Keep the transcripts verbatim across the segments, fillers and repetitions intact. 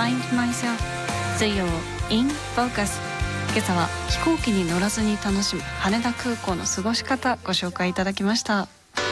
Find Myself 水曜 In Focus。 今朝は飛行機に乗らずに楽しむ羽田空港の過ごし方ご紹介いただきました。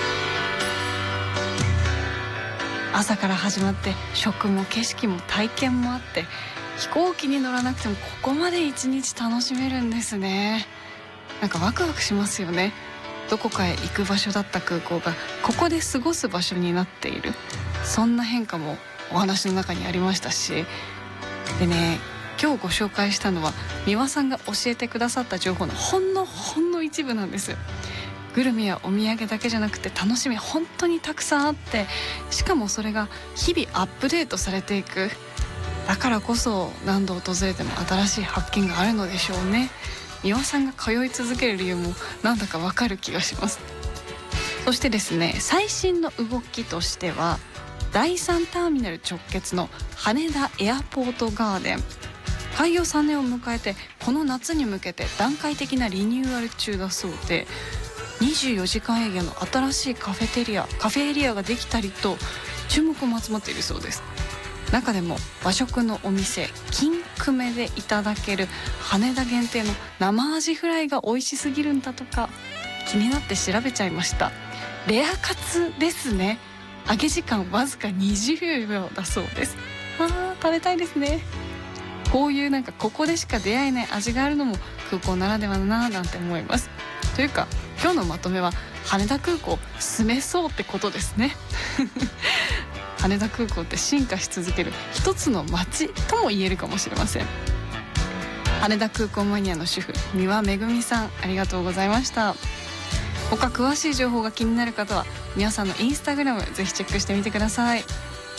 朝から始まって食も景色も体験もあって、飛行機に乗らなくてもここまで一日楽しめるんですね。なんかワクワクしますよね。どこかへ行く場所だった空港がここで過ごす場所になっている、そんな変化もお話の中にありましたし、でね、今日ご紹介したのは三輪さんが教えてくださった情報のほんのほんの一部なんです。グルメやお土産だけじゃなくて楽しみ本当にたくさんあって、しかもそれが日々アップデートされていく。だからこそ何度訪れても新しい発見があるのでしょうね。三輪さんが通い続ける理由もなんだかわかる気がします。そしてですね、最新の動きとしてはだいさんターミナル直結の羽田エアポートガーデン、開業さんねんを迎えてこの夏に向けて段階的なリニューアル中だそうで、にじゅうよじかん営業の新しいカフェテリアカフェエリアができたりと注目も集まっているそうです。中でも和食のお店金久米でいただける羽田限定の生アジフライが美味しすぎるんだとか、気になって調べちゃいました。レアカツですね。揚げ時間わずかにじゅうびょうだそうです。あー、食べたいですね。こういうなんかここでしか出会えない味があるのも空港ならではだななんて思います。というか今日のまとめは羽田空港住めそうってことですね羽田空港って進化し続ける一つの街とも言えるかもしれません。羽田空港マニアの主婦三輪めぐみさん、ありがとうございました。他詳しい情報が気になる方は皆さんのインスタグラムぜひチェックしてみてください。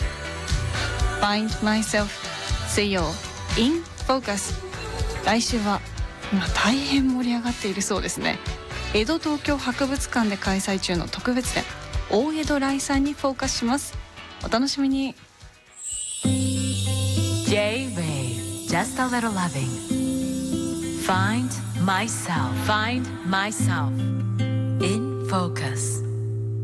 Find Myself 水曜 In Focus。 来週は今大変盛り上がっているそうですね。江戸東京博物館で開催中の特別展大江戸来さんにフォーカスします。お楽しみに。 J-Wave Just a little loving Find myself Find myself In focus